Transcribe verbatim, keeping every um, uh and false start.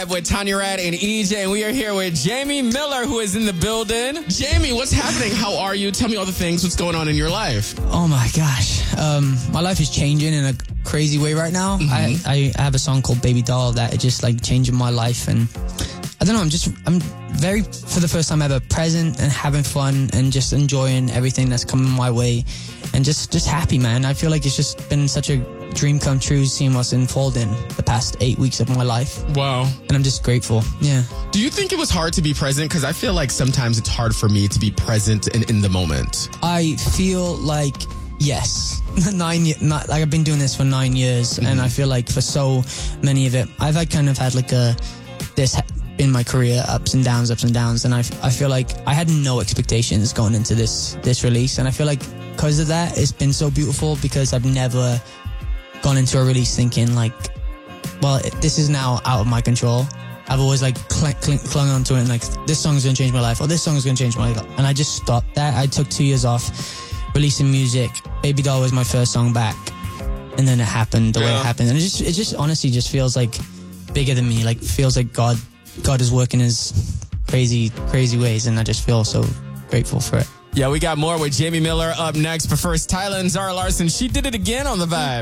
With Tanya Rad and E J, and we are here with Jamie Miller, who is in the building. Jamie, what's happening? How are you? Tell me all the things. What's going on in your life? Oh my gosh, um, my life is changing in a crazy way right now. Mm-hmm. I, I have a song called Baby Doll that is just like changing my life, and I don't know. I'm just I'm very for the first time ever present and having fun and just enjoying everything that's coming my way, and just just happy, man. I feel like it's just been such a dream come true seeing what's unfolding the past eight weeks of my life. Wow. And I'm just grateful. Yeah. Do you think it was hard to be present? Because I feel like sometimes it's hard for me to be present and in the moment. I feel like, yes. Nine years, not, like I've been doing this for nine years, mm-hmm. and I feel like for so many of it, I've had kind of had like a, this in my career, ups and downs, ups and downs, and I, I feel like I had no expectations going into this, this release, and I feel like because of that, it's been so beautiful because I've never gone into a release thinking like, well, it, this is now out of my control. I've always like cl- cl- clung onto it and like, this song is going to change my life, or this song is going to change my life. And I just stopped that. I took two years off releasing music. Baby Doll was my first song back. And then it happened the yeah. way it happened. And it just, it just honestly just feels like bigger than me. Like feels like God, God is working his crazy, crazy ways. And I just feel so grateful for it. Yeah, we got more with Jamie Miller up next. But first, Tyler and Zara Larson, she did it again on The Vibe.